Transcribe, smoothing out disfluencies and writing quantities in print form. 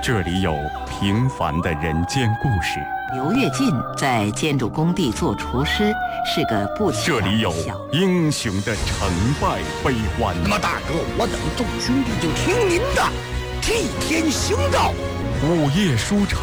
这里有平凡的人间故事， 刘跃进在建筑工地做厨师，是个不起眼的这里有小英雄的成败悲欢。 那么大哥，我等众兄弟就听您的，替天行道。 午夜书场。